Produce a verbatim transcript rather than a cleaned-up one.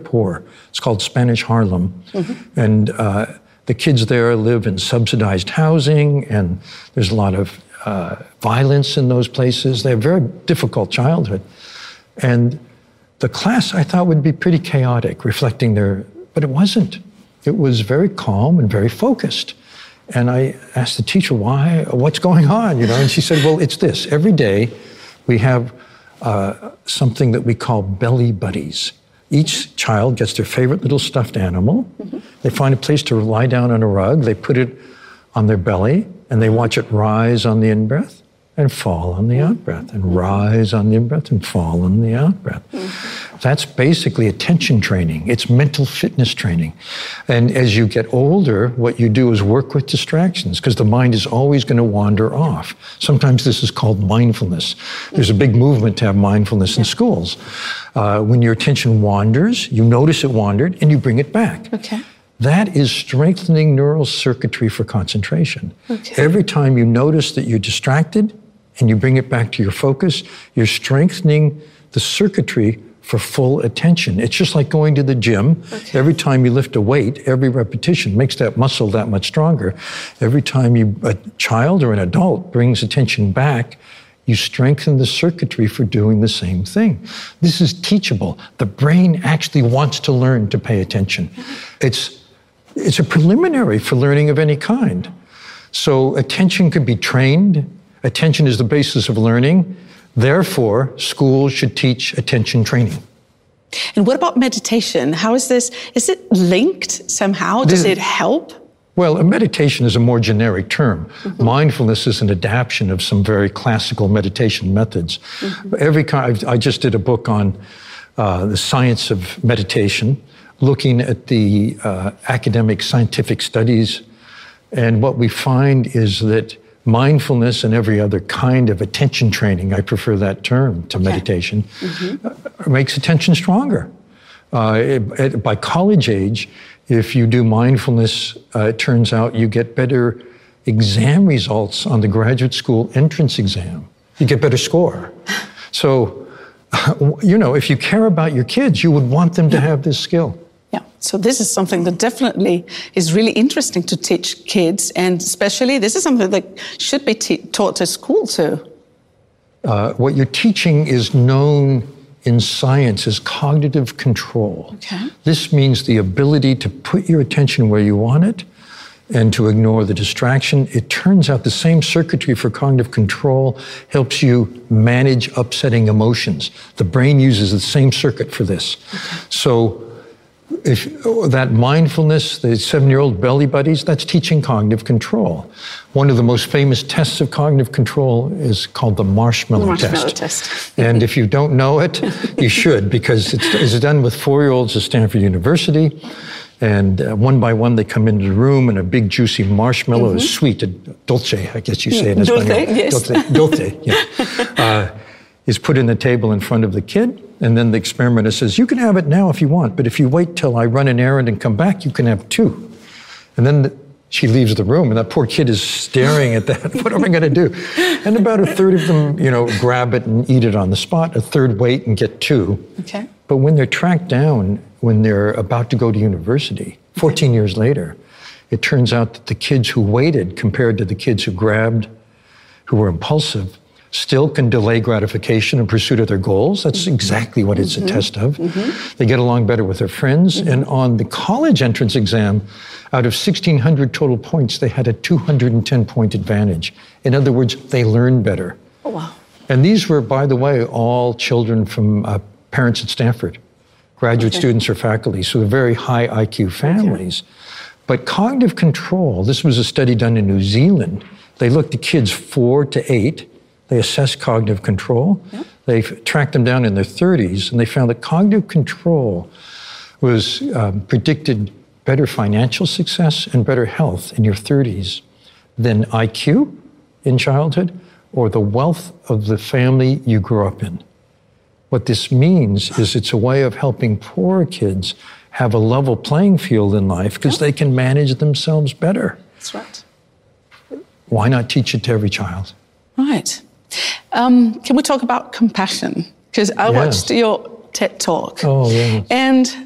poor. It's called Spanish Harlem. Mm-hmm. And uh, the kids there live in subsidized housing, and there's a lot of uh, violence in those places. They have a very difficult childhood. And the class, I thought, would be pretty chaotic, reflecting their, but it wasn't. It was very calm and very focused. And I asked the teacher, why, what's going on, you know? And she said, well, it's this. Every day we have uh, something that we call belly buddies. Each child gets their favorite little stuffed animal. Mm-hmm. They find a place to lie down on a rug. They put it on their belly, and they watch it rise on the in-breath and fall on the out-breath, and rise on the in-breath and fall on the out-breath. Mm-hmm. That's basically attention training. It's mental fitness training. And as you get older, what you do is work with distractions, because the mind is always going to wander off. Sometimes this is called mindfulness. There's a big movement to have mindfulness in schools. Uh, when your attention wanders, you notice it wandered, and you bring it back. Okay. That is strengthening neural circuitry for concentration. Okay. Every time you notice that you're distracted and you bring it back to your focus, you're strengthening the circuitry for full attention. It's just like going to the gym. Okay. Every time you lift a weight, every repetition makes that muscle that much stronger. Every time you, a child or an adult brings attention back, you strengthen the circuitry for doing the same thing. This is teachable. The brain actually wants to learn to pay attention. It's, it's a preliminary for learning of any kind. So attention can be trained. Attention is the basis of learning. Therefore, schools should teach attention training. And what about meditation? How is this, is it linked somehow? Does it help? Well, a meditation is a more generic term. Mm-hmm. Mindfulness is an adaptation of some very classical meditation methods. Mm-hmm. Every kind, I just did a book on uh, the science of meditation, looking at the uh, academic scientific studies. And what we find is that mindfulness and every other kind of attention training, I prefer that term to okay. meditation, mm-hmm. uh, makes attention stronger. Uh, it, it, by college age, if you do mindfulness, uh, it turns out you get better exam results on the graduate school entrance exam. You get better score. So, you know, if you care about your kids, you would want them to have this skill. Yeah, so this is something that definitely is really interesting to teach kids, and especially this is something that should be te- taught at school too. Uh, what you're teaching is known in science as cognitive control. Okay. This means the ability to put your attention where you want it and to ignore the distraction. It turns out the same circuitry for cognitive control helps you manage upsetting emotions. The brain uses the same circuit for this. Okay. So if that mindfulness, the seven-year-old belly buddies, that's teaching cognitive control. One of the most famous tests of cognitive control is called the marshmallow, marshmallow test. test. And if you don't know it, you should, because it's, it's done with four-year-olds at Stanford University. And uh, one by one, they come into the room, and a big, juicy marshmallow mm-hmm. is sweet, dulce, I guess you say it in Dulce, Spanish. yes. Dulce, dulce, yeah. Uh, is put in the table in front of the kid. And then the experimenter says, you can have it now if you want, but if you wait till I run an errand and come back, you can have two. And then the, she leaves the room, and that poor kid is staring at that. What am I going to do? And about a third of them, you know, grab it and eat it on the spot. A third wait and get two. Okay. But when they're tracked down, when they're about to go to university, fourteen okay. years later, it turns out that the kids who waited compared to the kids who grabbed, who were impulsive, still can delay gratification in pursuit of their goals. That's mm-hmm. exactly what it's mm-hmm. a test of. Mm-hmm. They get along better with their friends. Mm-hmm. And on the college entrance exam, out of sixteen hundred total points, they had a two hundred ten point advantage. In other words, they learned better. Oh, wow. And these were, by the way, all children from uh, parents at Stanford, graduate okay. students or faculty, so they're very high I Q families. Okay. But cognitive control, this was a study done in New Zealand. They looked at kids four to eight. They assessed cognitive control. Yeah. They tracked them down in their thirties, and they found that cognitive control was um, predicted better financial success and better health in your thirties than I Q in childhood or the wealth of the family you grew up in. What this means is it's a way of helping poor kids have a level playing field in life because yeah. they can manage themselves better. That's right. Why not teach it to every child? Right. Um, can we talk about compassion? Because I yes. watched your TED Talk. Oh, yeah. And